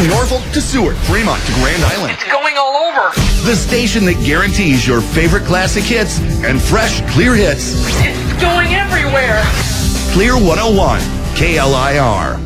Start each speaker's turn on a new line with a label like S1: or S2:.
S1: From Norfolk to Seward, Fremont to Grand Island.
S2: It's going all over.
S1: The station that guarantees your favorite classic hits and fresh, clear hits.
S2: It's going everywhere.
S1: Clear 101, KLIR.